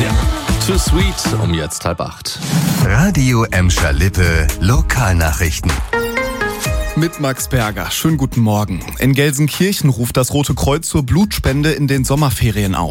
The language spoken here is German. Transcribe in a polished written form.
Too Sweet um jetzt 7:30. Radio Emscher Lippe Lokalnachrichten. Mit Max Berger. Schönen guten Morgen. In Gelsenkirchen ruft das Rote Kreuz zur Blutspende in den Sommerferien auf.